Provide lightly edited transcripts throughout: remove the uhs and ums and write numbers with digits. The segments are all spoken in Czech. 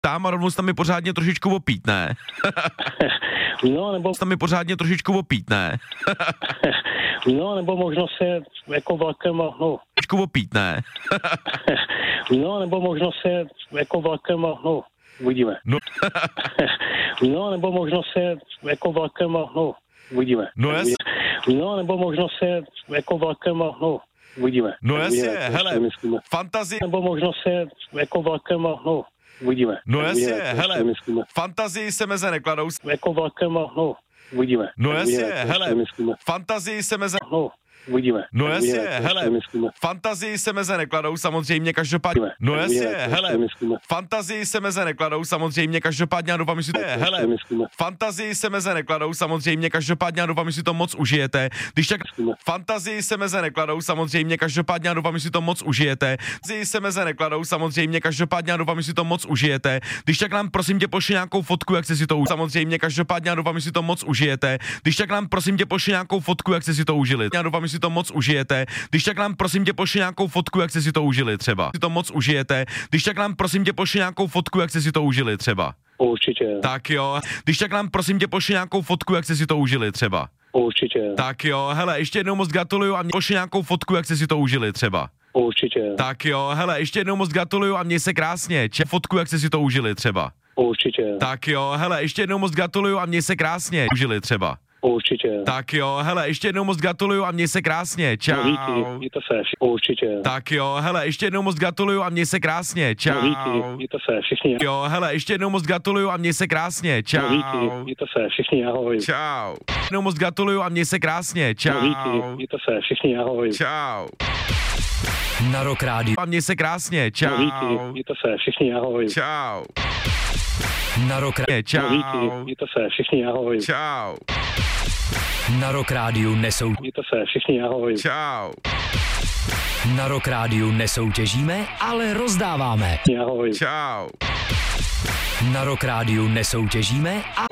Tam a rovnou tam mi pořádně trošičku opít, ne? No, nebo... Tam mi pořádně trošičku opít, ne? No, nebo možno se jako vlakem a... No. Trošičku opít, ne? No, nebo možno se jako vlakem a... No, uvidíme. No. No, nebo možno se jako vlakem a... No, uvidíme. No jasně. No, nebo možno se jako vlakem a... No, uvidíme. No jasně, hele, fantazie... Nebo možno se jako vlakem a... No, uvidíme. No jasně, hele, fantazii se meze nekladou. Jako vlakem a... No, uvidíme. No jasně, hele, fantazii se meze... No, uvidíme. No jasně, hele, fantazii se meze nekladou samozřejmě každopádně. No jasně, hele, fantazii se meze nekladou samozřejmě každopádně a doufám, že si to hele, fantazii se meze nekladou samozřejmě každopádně a doufám, že si to moc užijete. Když tak fantazii se meze nekladou samozřejmě každopádně a doufám, že si to moc užijete. Fantazii se meze nekladou samozřejmě každopádně a doufám, že si to moc užijete. Když tak nám prosím tě pošli nějakou fotku, jak jste si to užili. Samozřejmě každopádně a doufám, že si to moc užijete. Když tak nám prosím tě pošli nějakou fotku, jak jste si to užili. Já doufám, že si to moc užijete. Když tak nám prosím tě pošli nějakou fotku, jak jste si to užili třeba. Si to moc užijete. Když tak nám prosím tě pošli nějakou fotku, jak jste si to užili třeba. Určitě. Tak jo. Když tak nám prosím tě pošli nějakou fotku, jak jste si to užili třeba. Určitě. Tak jo. Hele, ještě jednou moc gratuluju a mě pošli nějakou fotku, jak jste si to užili třeba. Určitě. Tak jo. Hele, ještě jednou moc gratuluju a měj se krásně. Fotku, jak jste si to užili třeba. Určitě. Tak jo. Hele, ještě jednou moc gratuluju a měj se krásně. Užili třeba. Určitě. Tak jo, hele, ještě jednou moc gratuluju a měj se krásně, čau. No, díky, mějte se, určitě. Tak jo, hele, ještě jednou moc gratuluju a měj se krásně, čau. No, díky, mějte se, všichni. Jo, hele, ještě jednou moc gratuluju a měj se krásně, čau. No, díky, mějte se, všichni, ahoj. Čau. Jednou moc gratuluju a měj se krásně, čau. No, díky, mějte se, všichni, ahoj. Čau. Na Rock Rádiu. A měj se krásně, čau. No, díky, mějte se, všichni, ahoj. Čau. Na Rock Rádiu. Čau. No, díky, mějte se, všichni, ahoj. Čau. Na Rock Rádiu Mějte se, všichni, ahoj. Čau. Na Rock Rádiu nesoutěžíme, ale rozdáváme. Ahoj. Čau. Na Rock Rádiu nesoutěžíme a...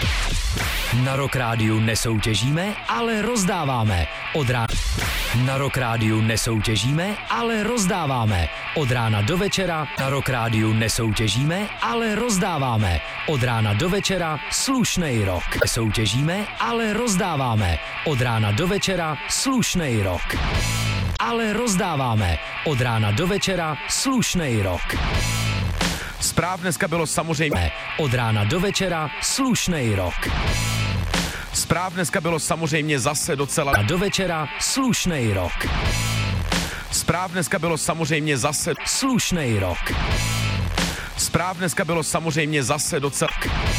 Na Rock Rádiu nesoutěžíme, ale rozdáváme. Od rána... Na Rock Rádiu nesoutěžíme, ale rozdáváme. Od rána do večera. Na Rock Rádiu nesoutěžíme, ale rozdáváme. Od rána do večera slušnej rock. Nesoutěžíme, ale rozdáváme. Od rána do večera slušnej rock. Ale rozdáváme. Od rána do večera slušnej rock. Zpráv dneska bylo samozřejmě... Od rána do večera slušnej rock. Zpráv dneska bylo samozřejmě zase docela... A do večera slušnej rock. Zpráv dneska bylo samozřejmě zase... Slušnej rock. Zpráv dneska bylo samozřejmě zase docela...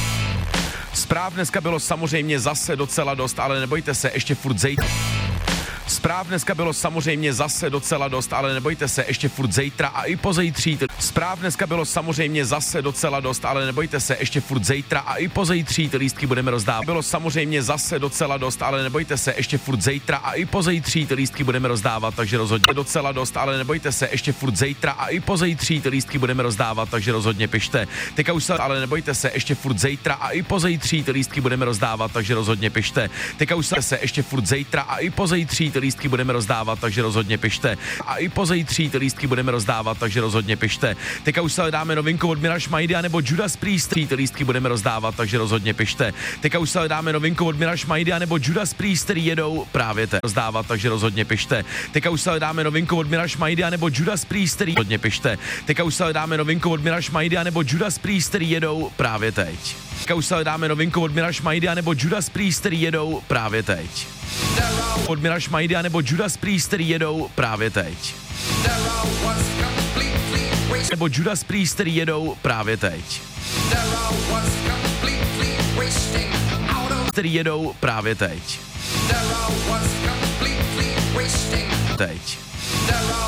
Zpráv dneska bylo samozřejmě zase docela dost, ale nebojte se, ještě furt zítra. Zpráv dneska bylo samozřejmě zase docela dost, ale nebojte se, ještě furt zítra a i pozítří. Zpráv dneska bylo samozřejmě zase docela dost, ale nebojte se, ještě furt zítra a i pozítří ty lístky budeme rozdávat. Bylo samozřejmě zase docela dost, ale nebojte se, ještě furt zítra a i pozítří ty lístky budeme rozdávat, takže rozhodně docela dost, ale nebojte se, ještě furt zítra a i pozítří ty lístky budeme rozdávat, takže rozhodně pište. Teďka už se, ale nebojte se, ještě furt zítra a i pozítří ty lístky budeme rozdávat, takže rozhodně pište. Teďka už se, ještě furt zítra a i pozítří ty lístky budeme rozdávat, takže rozhodně pište. A i pozítří ty lístky budeme rozdávat, takže rozhodně pište. Teďka už se dáme novinku od Mira Šmajdy nebo Judas Priest, ty lístky budeme rozdávat, takže rozhodně pište. Teďka už se dáme novinku od Mira Šmajdy nebo Judas Priest, který jedou právě te rozdávat, takže rozhodně pište. Teďka už se dáme novinku od Mira Šmajdy nebo Judas Priest, který rozhodně pište. Teďka už se dáme novinku od Mira Šmajdy nebo Judas Priest, který jedou právě teď. Teďka už se dáme novinku od Mira Šmajdy nebo Judas Priest, který jedou právě teď. Od Mira Šmajdy nebo Judas Priest, který jedou právě teď. Nebo Judas Priest, který jedou právě teď. Který jedou právě teď. Teď.